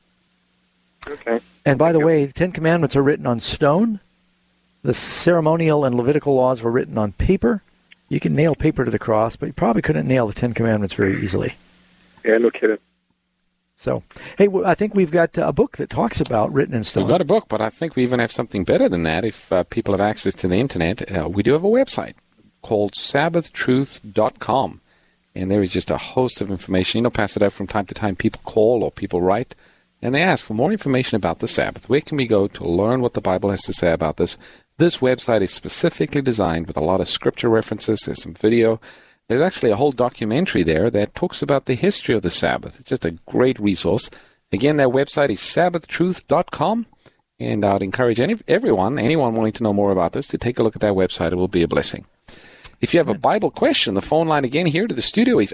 Okay. And by the way, the Ten Commandments are written on stone. The ceremonial and Levitical laws were written on paper. You can nail paper to the cross, but you probably couldn't nail the Ten Commandments very easily. Yeah, no kidding. So, hey, I think we've got a book that talks about written in stone. We've got a book, but I think we even have something better than that. If people have access to the Internet, we do have a website called SabbathTruth.com. And there is just a host of information. You know, Pastor Doug, from time to time, people call or people write, and they ask for more information about the Sabbath. Where can we go to learn what the Bible has to say about this? This website is specifically designed with a lot of scripture references. There's some video. There's actually a whole documentary there that talks about the history of the Sabbath. It's just a great resource. Again, that website is SabbathTruth.com, and I'd encourage anyone wanting to know more about this to take a look at that website. It will be a blessing. If you have a Bible question, the phone line again here to the studio is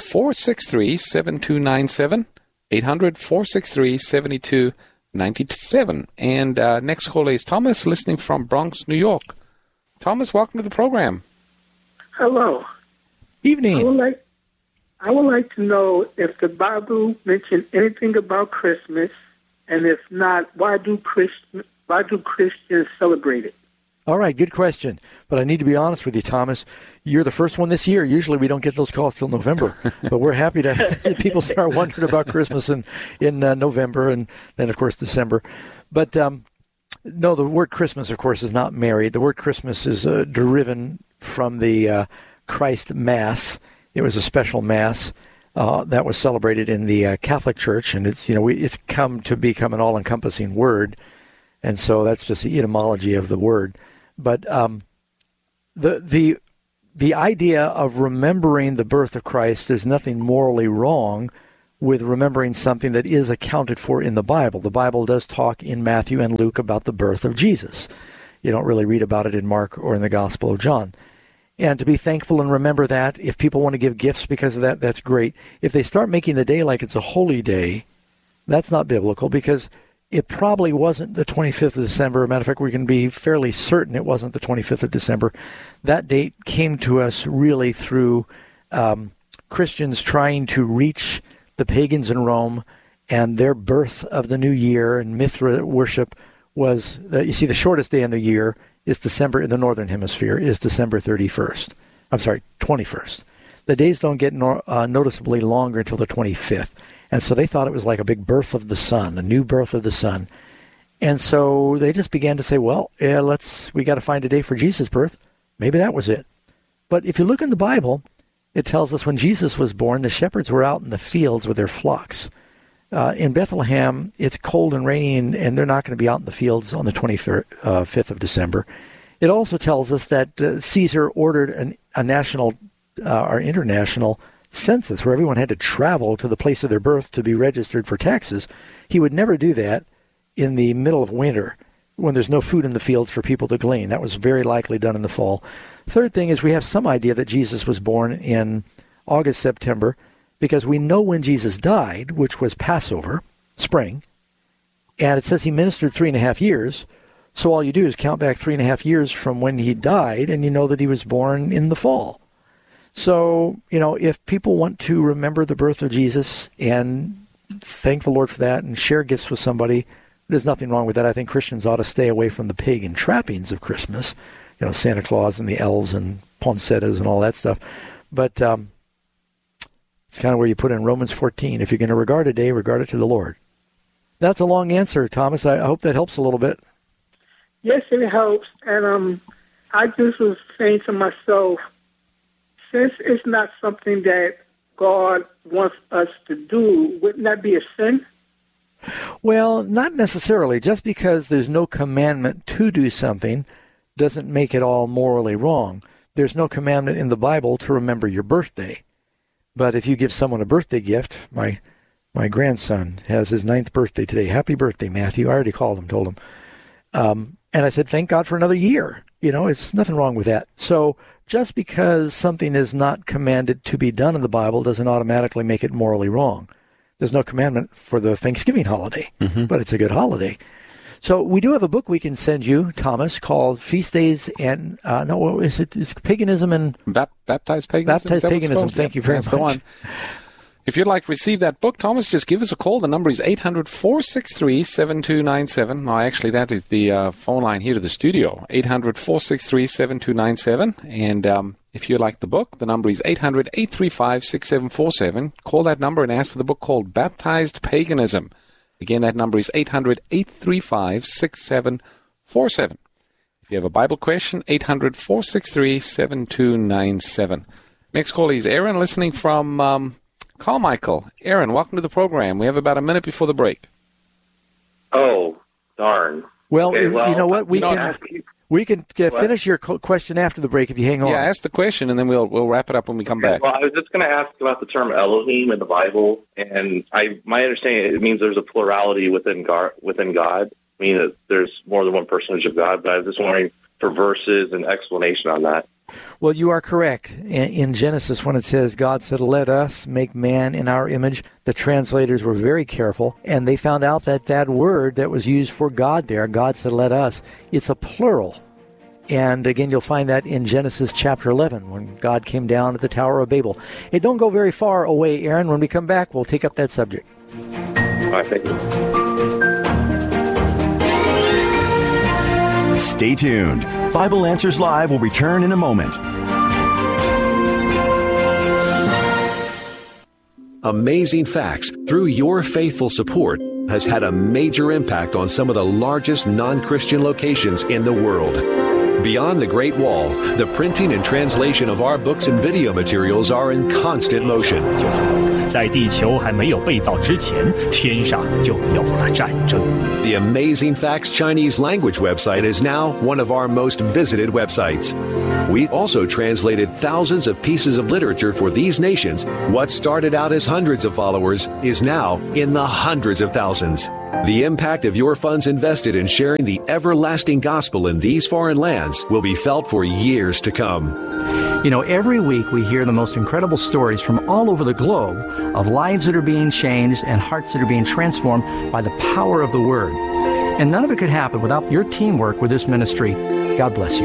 800-463-7297, 800-463-7297. And next caller is Thomas, listening from Bronx, New York. Thomas, welcome to the program. Hello. Evening. I would like to know if the Bible mentioned anything about Christmas, and if not, why do Christians celebrate it? All right, good question. But I need to be honest with you, Thomas. You're the first one this year. Usually we don't get those calls till November. But we're happy to people start wondering about Christmas in November and then, of course, December. But No, the word Christmas, of course, is not Mary. The word Christmas is deriven from the Christ Mass. It was a special Mass that was celebrated in the Catholic Church, and it's come to become an all-encompassing word, and so that's just the etymology of the word. But the idea of remembering the birth of Christ, there's nothing morally wrong with remembering something that is accounted for in the Bible. The Bible does talk in Matthew and Luke about the birth of Jesus. You don't really read about it in Mark or in the Gospel of John. And to be thankful and remember that. If people want to give gifts because of that, that's great. If they start making the day like it's a holy day, that's not biblical, because it probably wasn't the 25th of December. As a matter of fact, we can be fairly certain it wasn't the 25th of December. That date came to us really through Christians trying to reach the pagans in Rome, and their birth of the new year, and Mithra worship was, you see, the shortest day in the year is December, in the northern hemisphere, is December 31st. I'm sorry, 21st. The days don't get noticeably longer until the 25th. And so they thought it was like a big birth of the sun, a new birth of the sun. And so they just began to say, well, we got to find a day for Jesus' birth. Maybe that was it. But if you look in the Bible, it tells us when Jesus was born, the shepherds were out in the fields with their flocks. In Bethlehem, it's cold and rainy, and they're not going to be out in the fields on the 25th of December. It also tells us that Caesar ordered a national or international census where everyone had to travel to the place of their birth to be registered for taxes. He would never do that in the middle of winter when there's no food in the fields for people to glean. That was very likely done in the fall. Third thing is we have some idea that Jesus was born in August, September, because we know when Jesus died, which was Passover, spring, and it says he ministered 3.5 years. So all you do is count back 3.5 years from when he died, and you know that he was born in the fall. So, if people want to remember the birth of Jesus and thank the Lord for that and share gifts with somebody, there's nothing wrong with that. I think Christians ought to stay away from the pagan trappings of Christmas, Santa Claus and the elves and poinsettias and all that stuff. But it's kind of where you put in Romans 14. If you're going to regard a day, regard it to the Lord. That's a long answer, Thomas. I hope that helps a little bit. Yes, it helps. And I just was saying to myself, since it's not something that God wants us to do, wouldn't that be a sin? Well, not necessarily. Just because there's no commandment to do something doesn't make it all morally wrong. There's no commandment in the Bible to remember your birthday. But if you give someone a birthday gift, my grandson has his 9th birthday today. Happy birthday, Matthew. I already called him, told him. And I said, thank God for another year. It's nothing wrong with that. So just because something is not commanded to be done in the Bible doesn't automatically make it morally wrong. There's no commandment for the Thanksgiving holiday, but it's a good holiday. So we do have a book we can send you, Thomas, called Feast Days and, it's Paganism and... Baptized Paganism? Baptized Paganism, thank you very much. That's the one. If you'd like to receive that book, Thomas, just give us a call. The number is 800-463-7297. No, actually, that is the phone line here to the studio, 800-463-7297. And if you like the book, the number is 800-835-6747. Call that number and ask for the book called Baptized Paganism. Again, that number is 800-835-6747. If you have a Bible question, 800-463-7297. Next call is Aaron, listening from... Carmichael. Aaron, welcome to the program. We have about a minute before the break. Oh, darn. Well, okay, you know what? We can finish your question after the break if you hang on. Yeah, ask the question, and then we'll wrap it up when we come back. Well, I was just going to ask about the term Elohim in the Bible, and my understanding, it means there's a plurality within God. I mean, that there's more than one personage of God, but I was just wondering for verses and explanation on that. Well, you are correct. In Genesis, when it says, God said, let us make man in our image, the translators were very careful, and they found out that word that was used for God there, God said, let us, it's a plural. And again, you'll find that in Genesis chapter 11, when God came down at the Tower of Babel. It don't go very far away, Aaron. When we come back, we'll take up that subject. All right, thank you. Stay tuned. Bible Answers Live will return in a moment. Amazing facts through your faithful support has had a major impact on some of the largest non-Christian locations in the world. Beyond the Great Wall, the printing and translation of our books and video materials are in constant motion. 在地球还没有被造之前，天上就有了战争。 The Amazing Facts Chinese language website is now one of our most visited websites. We also translated thousands of pieces of literature for these nations. What started out as hundreds of followers is now in the hundreds of thousands. The impact of your funds invested in sharing the everlasting gospel in these foreign lands will be felt for years to come. You know, every week we hear the most incredible stories from all over the globe of lives that are being changed and hearts that are being transformed by the power of the Word. And none of it could happen without your teamwork with this ministry. God bless you.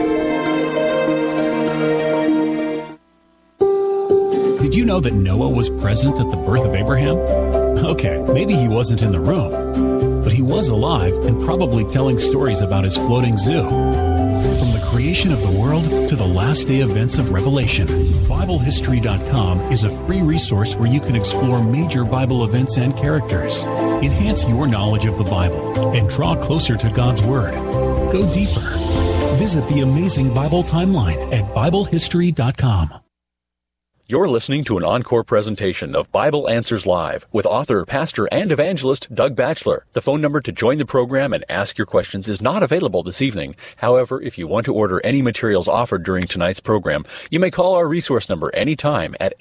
Did you know that Noah was present at the birth of Abraham? Okay, maybe he wasn't in the room, but he was alive and probably telling stories about his floating zoo. From the creation of the world to the last day events of Revelation, BibleHistory.com is a free resource where you can explore major Bible events and characters, enhance your knowledge of the Bible, and draw closer to God's Word. Go deeper. Visit the Amazing Bible Timeline at BibleHistory.com. You're listening to an encore presentation of Bible Answers Live with author, pastor, and evangelist Doug Batchelor. The phone number to join the program and ask your questions is not available this evening. However, if you want to order any materials offered during tonight's program, you may call our resource number anytime at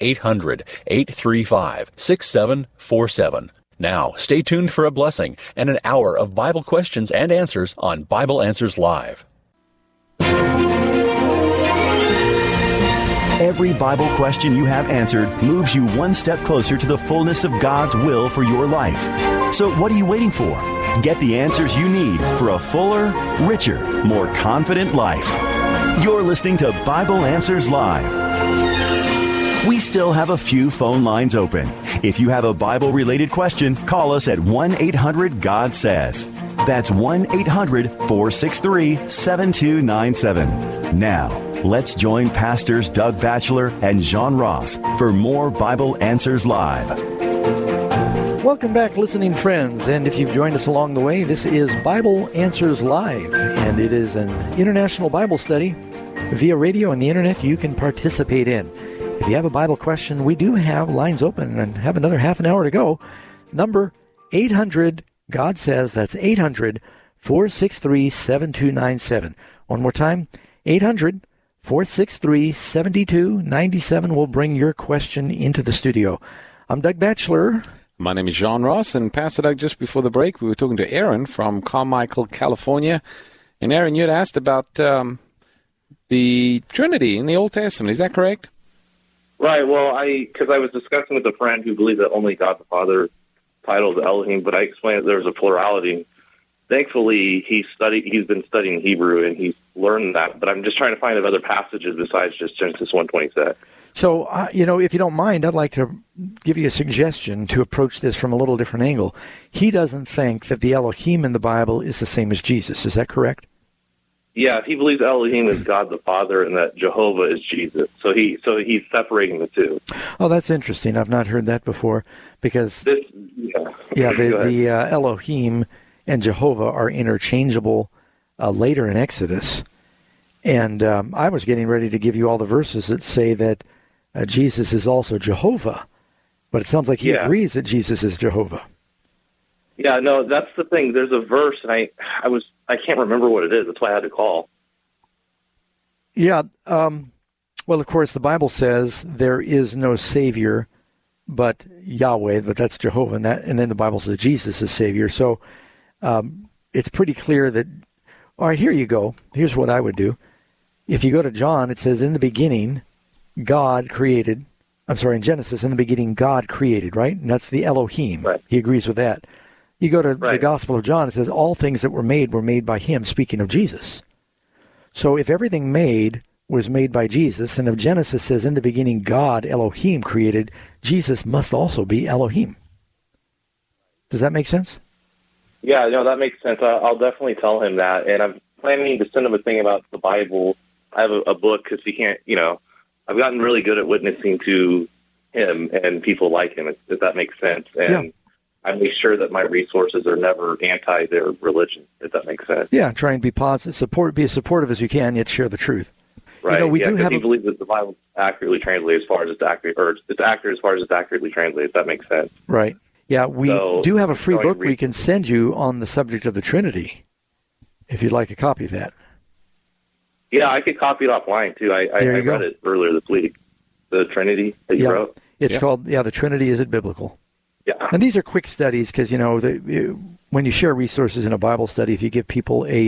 800-835-6747. Now, stay tuned for a blessing and an hour of Bible questions and answers on Bible Answers Live. Every Bible question you have answered moves you one step closer to the fullness of God's will for your life. So what are you waiting for? Get the answers you need for a fuller, richer, more confident life. You're listening to Bible Answers Live. We still have a few phone lines open. If you have a Bible-related question, call us at 1-800-GOD-SAYS. That's 1-800-463-7297. Now, let's join Pastors Doug Batchelor and John Ross for more Bible Answers Live. Welcome back, listening friends. And if you've joined us along the way, this is Bible Answers Live, and it is an international Bible study via radio and the internet you can participate in. If you have a Bible question, we do have lines open and have another half an hour to go. Number 800-GOD-SAYS. That's 800-463-7297. One more time, 800-463-7297 will bring your question into the studio. I'm Doug Batchelor. My name is John Ross, and Pastor Doug, just before the break, we were talking to Aaron from Carmichael, California. And Aaron, you had asked about the Trinity in the Old Testament. Is that correct? Right. Well, because I was discussing with a friend who believed that only God the Father titled Elohim, but I explained that there was a plurality. Thankfully, he's been studying Hebrew, and he's learned that. But I'm just trying to find other passages besides just Genesis 1:26. So, if you don't mind, I'd like to give you a suggestion to approach this from a little different angle. He doesn't think that the Elohim in the Bible is the same as Jesus. Is that correct? Yeah, he believes Elohim is God the Father and that Jehovah is Jesus. So he's separating the two. Oh, that's interesting. I've not heard that before because the Elohim and Jehovah are interchangeable later in Exodus. And I was getting ready to give you all the verses that say that Jesus is also Jehovah. But it sounds like he agrees that Jesus is Jehovah. Yeah, no, that's the thing. There's a verse, and I can't remember what it is. That's why I had to call. Yeah. Well, of course, the Bible says there is no Savior but Yahweh, but that's Jehovah, and then the Bible says Jesus is Savior. So it's pretty clear that, all right, here you go. Here's what I would do. If you go to John, it says, in the beginning, God created. I'm sorry, in Genesis, in the beginning, God created, right? And that's the Elohim. Right. He agrees with that. You go to the Gospel of John, it says all things that were made by him, speaking of Jesus. So if everything made was made by Jesus, and if Genesis says in the beginning God, Elohim, created, Jesus must also be Elohim. Does that make sense? Yeah, no, that makes sense. I'll definitely tell him that. And I'm planning to send him a thing about the Bible. I have a book because he can't, I've gotten really good at witnessing to him and people like him, if that makes sense. And I make sure that my resources are never anti their religion, if that makes sense. Yeah, try and be positive, be as supportive as you can, yet share the truth. Right. You know, we do have. You believe that the Bible accurately translates as far as it's accurate, or it's accurate as far as it's accurately translated. If that makes sense. Right. Yeah, we do have a free book we can send you on the subject of the Trinity, if you'd like a copy of that. Yeah, I could copy it offline too. I read it earlier this week. The Trinity that you wrote. It's called The Trinity. Is it biblical? Yeah. And these are quick studies because when you share resources in a Bible study, if you give people a